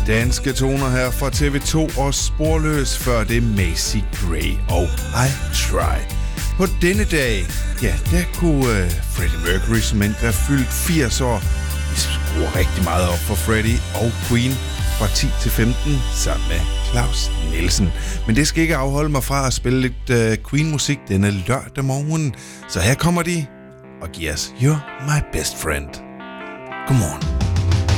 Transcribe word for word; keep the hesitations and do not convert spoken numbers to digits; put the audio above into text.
Danske toner her fra T V to og Sporløs, før det Macy Gray og I Try. På denne dag, ja, der kunne uh, Freddie Mercury som end være fyldt firs år. Vi skruer rigtig meget op for Freddie og Queen fra ti til femten sammen med Claus Nielsen. Men det skal ikke afholde mig fra at spille lidt uh, Queen-musik denne lørdag morgen. Så her kommer de og giver os You're My Best Friend. Godmorgen.